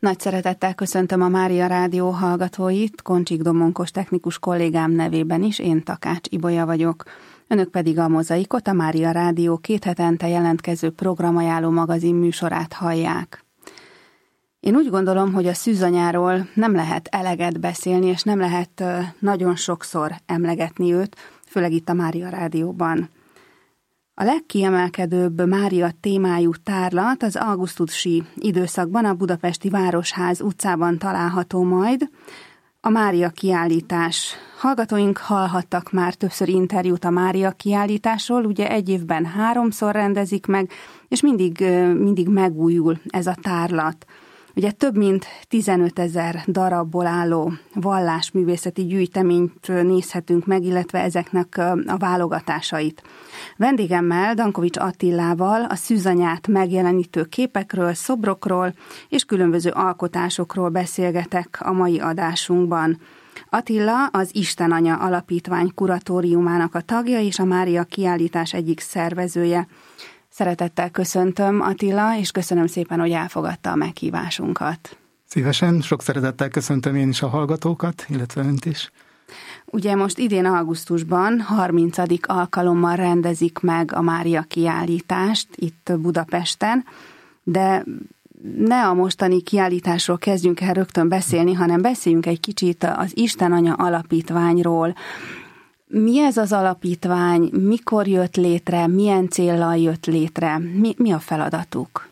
Nagy szeretettel köszöntöm a Mária Rádió hallgatóit, Koncsik Domonkos technikus kollégám nevében is, én Takács Ibolya vagyok. Önök pedig a Mozaikot, a Mária Rádió 2 hetente jelentkező programajánló magazin műsorát hallják. Én úgy gondolom, hogy a szűzanyáról nem lehet eleget beszélni, és nem lehet nagyon sokszor emlegetni őt, főleg itt a Mária Rádióban. A legkiemelkedőbb Mária témájú tárlat az augusztusi időszakban a budapesti Városház utcában található majd, a Mária kiállítás. Hallgatóink hallhattak már többször interjút a Mária kiállításról, ugye egy évben 3-szor rendezik meg, és mindig megújul ez a tárlat. Ugye több mint 15 000 darabból álló vallásművészeti gyűjteményt nézhetünk meg, illetve ezeknek a válogatásait. Vendégemmel, Dankovics Attilával a szűzanyát megjelenítő képekről, szobrokról és különböző alkotásokról beszélgetek a mai adásunkban. Attila az Istenanya Alapítvány kuratóriumának a tagja és a Mária kiállítás egyik szervezője. Szeretettel köszöntöm, Attila, és köszönöm szépen, hogy elfogadta a meghívásunkat. Szívesen, sok szeretettel köszöntöm én is a hallgatókat, illetve önt is. Ugye most idén augusztusban 30. alkalommal rendezik meg a Mária kiállítást itt Budapesten, de ne a mostani kiállításról kezdjünk el rögtön beszélni, hanem beszéljünk egy kicsit az Istenanya Alapítványról. Mi ez az alapítvány, mikor jött létre, milyen céllal jött létre, mi a feladatuk?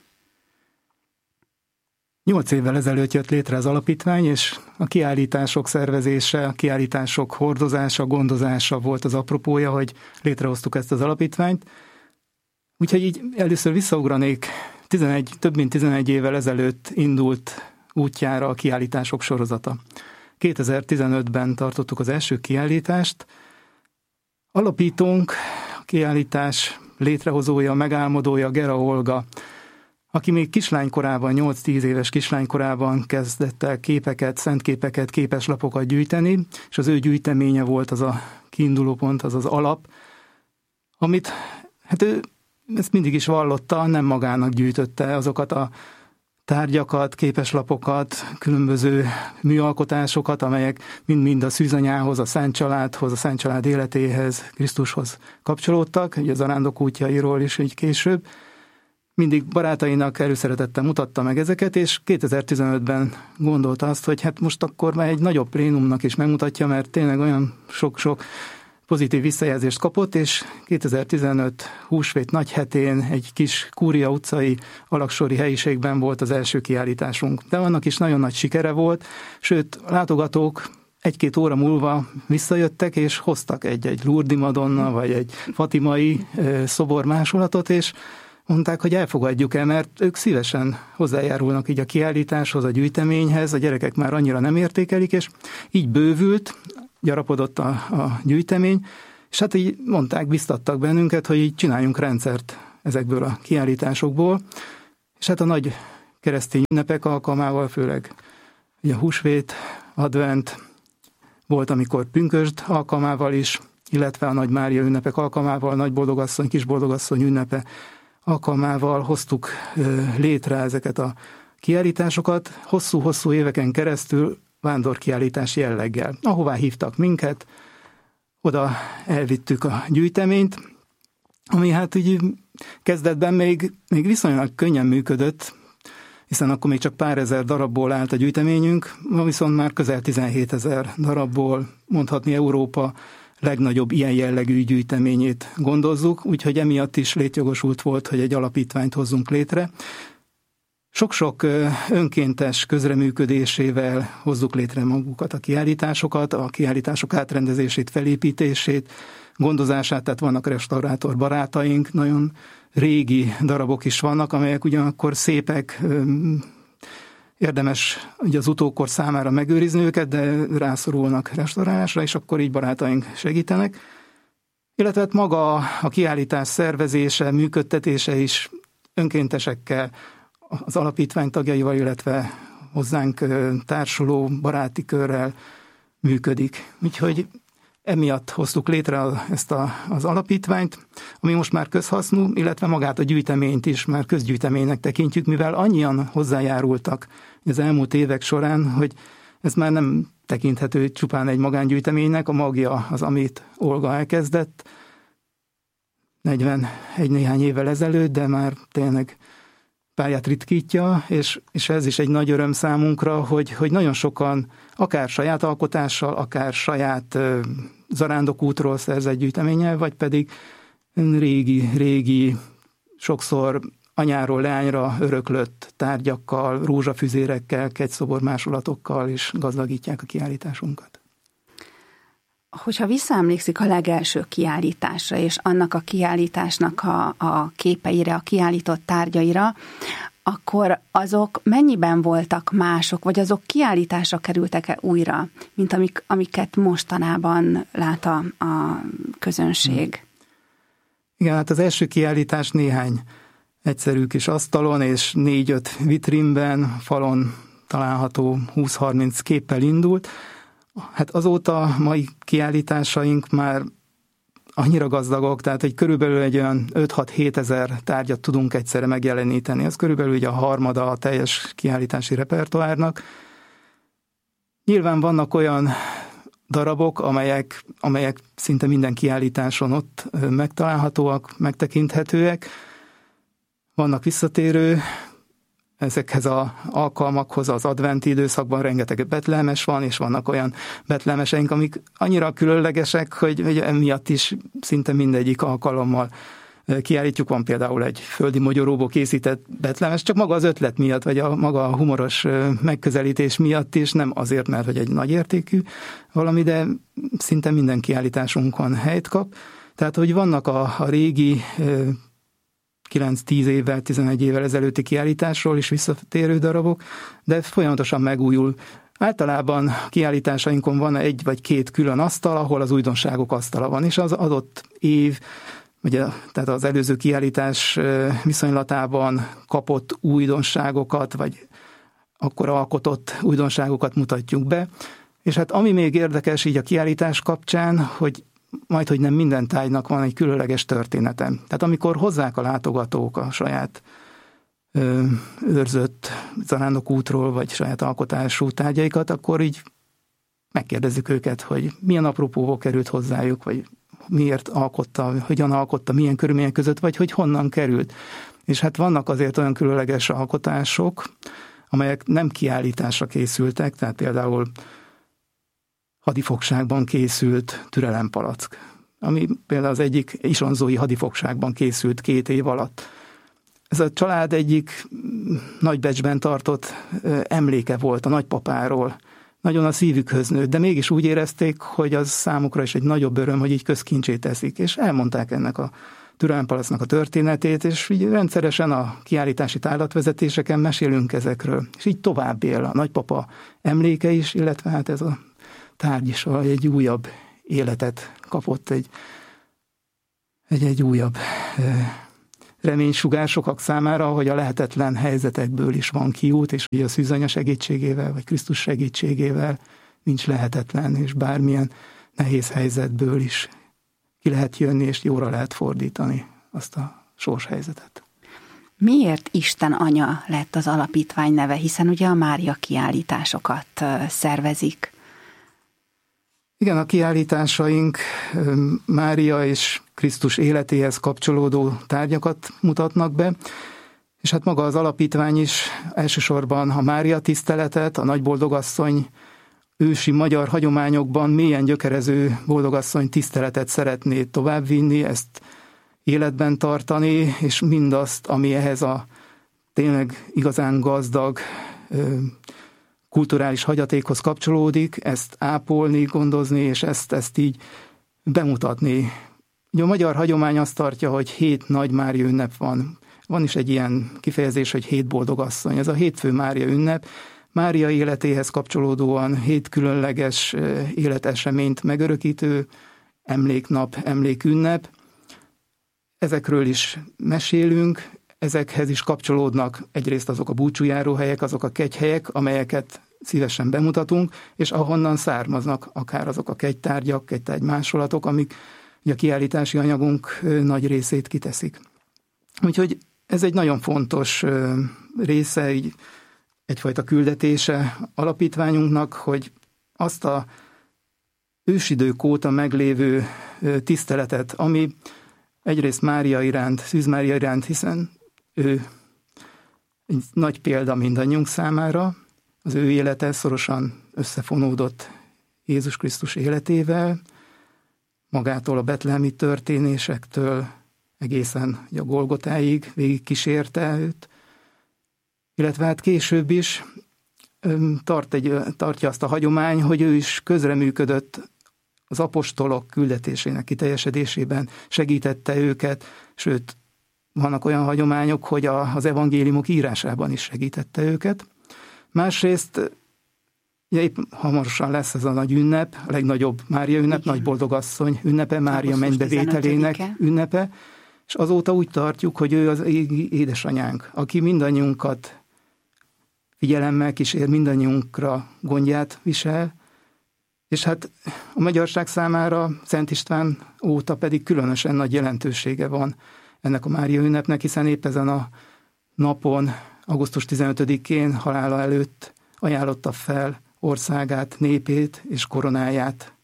8 évvel ezelőtt jött létre az alapítvány, és a kiállítások szervezése, a kiállítások hordozása, gondozása volt az apropója, hogy létrehoztuk ezt az alapítványt. Úgyhogy így először visszaugranék, több mint 11 évvel ezelőtt indult útjára a kiállítások sorozata. 2015-ben tartottuk az első kiállítást. Alapítónk, a kiállítás létrehozója, megálmodója Gera Olga, aki még kislánykorában, 8-10 éves kislánykorában kezdett el képeket, szentképeket, képeslapokat gyűjteni, és az ő gyűjteménye volt az a kiindulópont, az az alap, amit ő ezt mindig is vallotta, nem magának gyűjtötte azokat a tárgyakat, képeslapokat, különböző műalkotásokat, amelyek mind a szűzanyához, a Szent Családhoz, a Szent Család életéhez, Krisztushoz kapcsolódtak, ugye az arándok útjairól is így később. Mindig barátainak előszeretettel mutatta meg ezeket, és 2015-ben gondolta azt, hogy hát most akkor már egy nagyobb plénumnak is megmutatja, mert tényleg olyan sok-sok pozitív visszajelzést kapott, és 2015 húsvét nagyhetén egy kis Kúria utcai alaksori helyiségben volt az első kiállításunk. De annak is nagyon nagy sikere volt, sőt, látogatók 1-2 óra múlva visszajöttek, és hoztak egy Lourdes Madonna, vagy egy fatimai szobormásolatot, és mondták, hogy elfogadjuk el, mert ők szívesen hozzájárulnak így a kiállításhoz, a gyűjteményhez, a gyerekek már annyira nem értékelik, és így bővült, gyarapodott a gyűjtemény, és hát így mondták, biztattak bennünket, hogy így csináljunk rendszert ezekből a kiállításokból, és hát a nagy keresztény ünnepek alkalmával, főleg ugye a húsvét, advent, volt, amikor pünkösd alkalmával is, illetve a Nagy Mária ünnepek alkalmával, Nagy Boldogasszony, Kis Boldogasszony ünnepe alkalmával hoztuk létre ezeket a kiállításokat, hosszú-hosszú éveken keresztül vándorkiállítás jelleggel. Ahová hívtak minket, oda elvittük a gyűjteményt, ami hát így kezdetben még viszonylag könnyen működött, hiszen akkor még csak pár ezer darabból állt a gyűjteményünk, ma viszont már közel 17 000 darabból, mondhatni Európa legnagyobb ilyen jellegű gyűjteményét gondozzuk, úgyhogy emiatt is létjogosult volt, hogy egy alapítványt hozzunk létre. Sok-sok önkéntes közreműködésével hozzuk létre magukat a kiállításokat, a kiállítások átrendezését, felépítését, gondozását, tehát vannak restaurátor barátaink, nagyon régi darabok is vannak, amelyek ugyanakkor szépek, érdemes ugye az utókor számára megőrizni őket, de rászorulnak restaurálásra, és akkor így barátaink segítenek. Illetve hát maga a kiállítás szervezése, működtetése is önkéntesekkel, az alapítvány tagjaival, illetve hozzánk társuló baráti körrel működik. Úgyhogy Emiatt hoztuk létre ezt az alapítványt, ami most már közhasznú, illetve magát a gyűjteményt is már közgyűjteménynek tekintjük, mivel annyian hozzájárultak az elmúlt évek során, hogy ez már nem tekinthető csupán egy magángyűjteménynek, a magja az, amit Olga elkezdett 41 néhány évvel ezelőtt, de már tényleg pályát ritkítja, és ez is egy nagy öröm számunkra, hogy nagyon sokan akár saját alkotással, akár saját zarándokútról szerzett gyűjteménnyel, vagy pedig régi, sokszor anyáról leányra öröklött tárgyakkal, rózsafüzérekkel, kegyszobor másolatokkal is gazdagítják a kiállításunkat. Hogyha visszaemlékszik a legelső kiállításra, és annak a kiállításnak a képeire, a kiállított tárgyaira, akkor azok mennyiben voltak mások, vagy azok kiállításra kerültek-e újra, mint amiket mostanában lát a közönség? Igen, hát az első kiállítás néhány egyszerű kis asztalon és 4-5 vitrínben, falon található 20-30 képpel indult. Hát azóta mai kiállításaink már annyira gazdagok, tehát hogy körülbelül egy olyan 5-6-7 ezer tárgyat tudunk egyszerre megjeleníteni. Ez körülbelül ugye a harmada a teljes kiállítási repertoárnak. Nyilván vannak olyan darabok, amelyek szinte minden kiállításon ott megtalálhatóak, megtekinthetőek. Vannak visszatérő, ezekhez az alkalmakhoz az adventi időszakban rengeteg betlehemes van, és vannak olyan betlehemeseink, amik annyira különlegesek, hogy emiatt is szinte mindegyik alkalommal kiállítjuk. Van például egy földi mogyoróból készített betlehemes, csak maga az ötlet miatt, vagy maga a humoros megközelítés miatt is, nem azért, mert hogy egy nagy értékű valami, de szinte minden kiállításunkon helyt kap. Tehát, hogy vannak a régi 9-10 évvel, 11 évvel ezelőtti kiállításról is visszatérő darabok, de folyamatosan megújul. Általában kiállításainkon van egy vagy két külön asztal, ahol az újdonságok asztala van, és az adott év, ugye, tehát az előző kiállítás viszonylatában kapott újdonságokat, vagy akkor alkotott újdonságokat mutatjuk be. És hát ami még érdekes így a kiállítás kapcsán, hogy majdhogy nem minden tárgynak van egy különleges története. Tehát amikor hozzák a látogatók a saját őrzött zarándokútról, vagy saját alkotású tárgyaikat, akkor így megkérdezzük őket, hogy milyen apropóból került hozzájuk, vagy miért alkotta, hogyan alkotta, milyen körülmények között, vagy hogy honnan került. És hát vannak azért olyan különleges alkotások, amelyek nem kiállításra készültek, tehát például hadifogságban készült türelempalack, ami például az egyik isonzói hadifogságban készült 2 év alatt. Ez a család egyik Nagybecsben tartott emléke volt a nagypapáról. Nagyon a szívükhöz nőtt, de mégis úgy érezték, hogy az számukra is egy nagyobb öröm, hogy így közkincsé teszik, és elmondták ennek a türelempalacknak a történetét, és így rendszeresen a kiállítási tárlatvezetéseken mesélünk ezekről. És így tovább él a nagypapa emléke is, illetve hát ez a tárgy is egy újabb életet kapott, egy újabb reménysugár sokak számára, hogy a lehetetlen helyzetekből is van kiút, és hogy a szűzanya segítségével, vagy Krisztus segítségével nincs lehetetlen, és bármilyen nehéz helyzetből is ki lehet jönni, és jóra lehet fordítani azt a sorshelyzetet. Miért Isten Anya lett az alapítvány neve, hiszen ugye a Mária kiállításokat szervezik? Igen, a kiállításaink Mária és Krisztus életéhez kapcsolódó tárgyakat mutatnak be, és hát maga az alapítvány is elsősorban a Mária tiszteletet, a Nagyboldogasszony ősi magyar hagyományokban mélyen gyökerező boldogasszony tiszteletet szeretné továbbvinni, ezt életben tartani, és mindazt, ami ehhez a tényleg igazán gazdag kulturális hagyatékhoz kapcsolódik, ezt ápolni, gondozni, és ezt így bemutatni. Ugye a magyar hagyomány azt tartja, hogy 7 nagy Mária ünnep van. Van is egy ilyen kifejezés, hogy 7 boldogasszony. Ez a 7 fő Mária ünnep. Mária életéhez kapcsolódóan 7 különleges életeseményt megörökítő emléknap, emlékünnep. Ezekről is mesélünk, ezekhez is kapcsolódnak egyrészt azok a búcsújáróhelyek, azok a kegyhelyek, amelyeket szívesen bemutatunk, és ahonnan származnak akár azok a kegytárgyak, kegytárgy másolatok, amik a kiállítási anyagunk nagy részét kiteszik. Úgyhogy ez egy nagyon fontos része, így egyfajta küldetése alapítványunknak, hogy azt a ősidők óta meglévő tiszteletet, ami egyrészt Mária iránt, Szűz Mária iránt, hiszen ő egy nagy példa mindannyiunk számára, az ő élete szorosan összefonódott Jézus Krisztus életével, magától a betlehemi történésektől egészen a Golgotáig végig kísérte őt, illetve hát később is tartja azt a hagyomány, hogy ő is közreműködött az apostolok küldetésének kiteljesedésében, segítette őket, sőt, vannak olyan hagyományok, hogy az evangéliumok írásában is segítette őket. Másrészt, épp hamarosan lesz ez a nagy ünnep, a legnagyobb Mária ünnep, igen. Nagy boldogasszony ünnepe, Mária mennybevételének ünnepe, és azóta úgy tartjuk, hogy ő az édesanyánk, aki mindannyiunkat figyelemmel kísér, mindannyiunkra gondját visel, és hát a magyarság számára Szent István óta pedig különösen nagy jelentősége van ennek a Mária ünnepnek, hiszen épp ezen a napon, augusztus 15-én halála előtt ajánlotta fel országát, népét és koronáját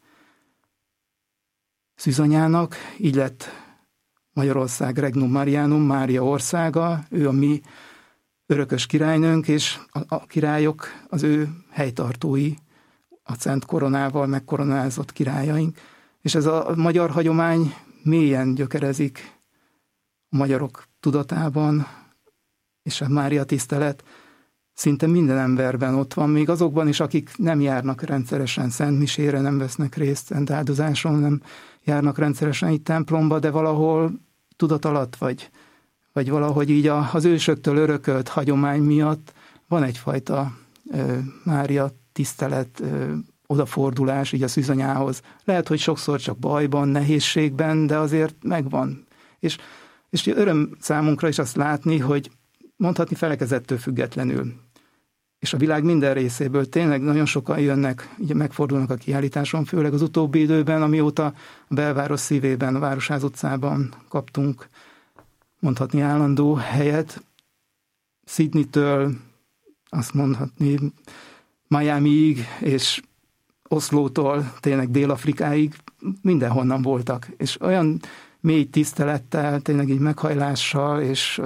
szűzanyának, így lett Magyarország Regnum Marianum, Mária országa, ő a mi örökös királynőnk, és a királyok az ő helytartói, a szent koronával megkoronázott királyaink. És ez a magyar hagyomány mélyen gyökerezik a magyarok tudatában, és a Mária tisztelet szinte minden emberben ott van, még azokban is, akik nem járnak rendszeresen szentmisére, nem vesznek részt szent áldozáson, nem járnak rendszeresen itt templomba, de valahol tudat alatt, vagy valahogy így az ősöktől örökölt hagyomány miatt van egyfajta Mária tisztelet, odafordulás így a szűzanyához. Lehet, hogy sokszor csak bajban, nehézségben, de azért megvan. És öröm számunkra is azt látni, hogy mondhatni felekezettől függetlenül. És a világ minden részéből tényleg nagyon sokan jönnek, így megfordulnak a kiállításon, főleg az utóbbi időben, amióta a belváros szívében, a Városház utcában kaptunk mondhatni állandó helyet. Sydneytől, azt mondhatni Miamiig, és Oszlótól tényleg Dél-Afrikáig mindenhonnan voltak. És olyan mély tisztelettel, tényleg így meghajlással, és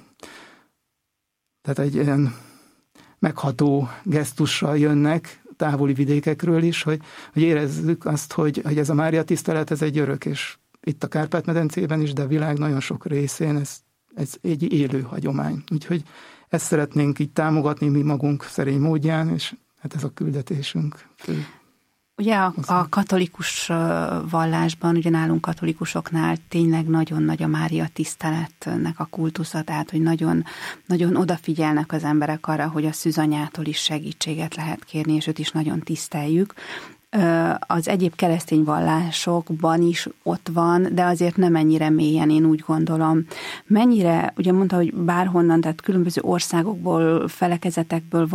tehát egy ilyen megható gesztussal jönnek távoli vidékekről is, hogy érezzük azt, hogy ez a Mária tisztelet, ez egy örök, és itt a Kárpát-medencében is, de a világ nagyon sok részén ez egy élő hagyomány. Úgyhogy ezt szeretnénk így támogatni mi magunk szerény módján, és hát ez a küldetésünk fő. Ugye a katolikus vallásban, ugye nálunk katolikusoknál tényleg nagyon nagy a Mária tiszteletnek a kultusza, tehát hogy nagyon, nagyon odafigyelnek az emberek arra, hogy a szűzanyától is segítséget lehet kérni, és őt is nagyon tiszteljük. Az egyéb keresztény vallásokban is ott van, de azért nem ennyire mélyen, én úgy gondolom. Mennyire, ugye mondta, hogy bárhonnan, tehát különböző országokból, felekezetekből